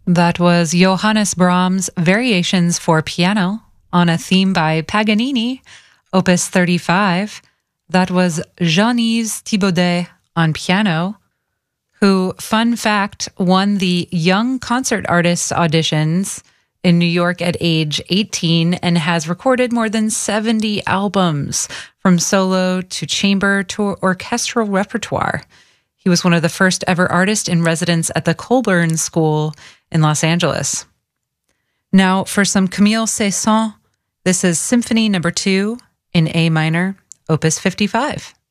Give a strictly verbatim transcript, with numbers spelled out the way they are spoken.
That was Johannes Brahms' Variations for Piano on a theme by Paganini, Opus thirty-five. That was Jean-Yves Thibaudet on piano, who, fun fact, won the Young Concert Artists auditions in New York at age eighteen and has recorded more than seventy albums, from solo to chamber to orchestral repertoire. He was one of the first ever artists in residence at the Colburn School in Los Angeles. Now for some Camille Saint-Saëns, this is Symphony Number two in A minor, Opus fifty-five.